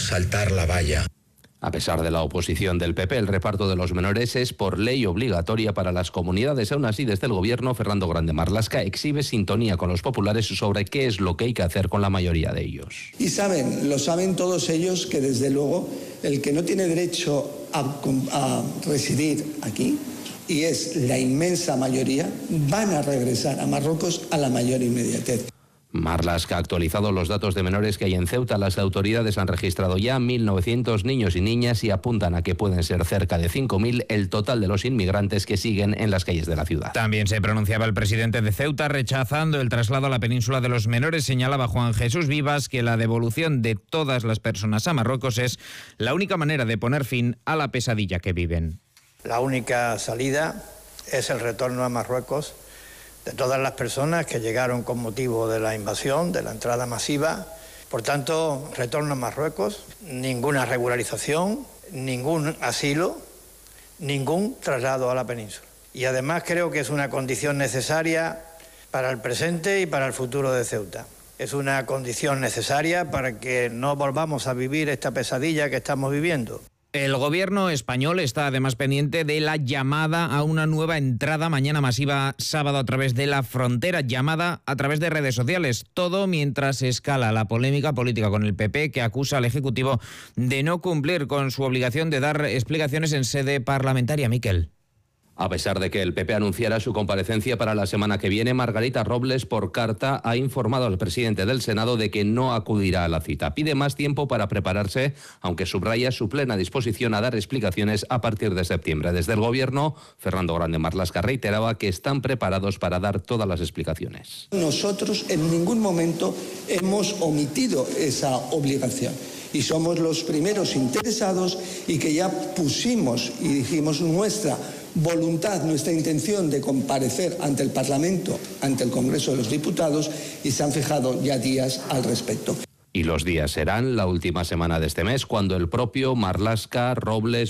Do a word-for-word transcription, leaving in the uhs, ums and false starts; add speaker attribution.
Speaker 1: saltar la valla.
Speaker 2: A pesar de la oposición del P P, el reparto de los menores es por ley obligatoria para las comunidades. Aún así, desde el Gobierno, Fernando Grande Marlaska exhibe sintonía con los populares sobre qué es lo que hay que hacer con la mayoría de ellos.
Speaker 3: Y saben, lo saben todos ellos, que desde luego el que no tiene derecho a, a residir aquí, y es la inmensa mayoría, van a regresar a Marruecos a la mayor inmediatez.
Speaker 2: Marlaska ha actualizado los datos de menores que hay en Ceuta. Las autoridades han registrado ya mil novecientos niños y niñas y apuntan a que pueden ser cerca de cinco mil el total de los inmigrantes que siguen en las calles de la ciudad.
Speaker 4: También se pronunciaba el presidente de Ceuta rechazando el traslado a la península de los menores. Señalaba Juan Jesús Vivas que la devolución de todas las personas a Marruecos es la única manera de poner fin a la pesadilla que viven.
Speaker 5: La única salida es el retorno a Marruecos de todas las personas que llegaron con motivo de la invasión, de la entrada masiva. Por tanto, retorno a Marruecos, ninguna regularización, ningún asilo, ningún traslado a la península. Y además creo que es una condición necesaria para el presente y para el futuro de Ceuta. Es una condición necesaria para que no volvamos a vivir esta pesadilla que estamos viviendo.
Speaker 4: El gobierno español está además pendiente de la llamada a una nueva entrada mañana masiva sábado a través de la frontera, llamada a través de redes sociales. Todo mientras escala la polémica política con el P P, que acusa al Ejecutivo de no cumplir con su obligación de dar explicaciones en sede parlamentaria. Miquel.
Speaker 2: A pesar de que el P P anunciara su comparecencia para la semana que viene, Margarita Robles, por carta, ha informado al presidente del Senado de que no acudirá a la cita. Pide más tiempo para prepararse, aunque subraya su plena disposición a dar explicaciones a partir de septiembre. Desde el Gobierno, Fernando Grande Marlaska reiteraba que están preparados para dar todas las explicaciones.
Speaker 3: Nosotros en ningún momento hemos omitido esa obligación. Y somos los primeros interesados y que ya pusimos y dijimos nuestra voluntad, nuestra intención de comparecer ante el Parlamento, ante el Congreso de los Diputados, y se han fijado ya días al respecto.
Speaker 2: Y los días serán la última semana de este mes, cuando el propio Marlaska, Robles,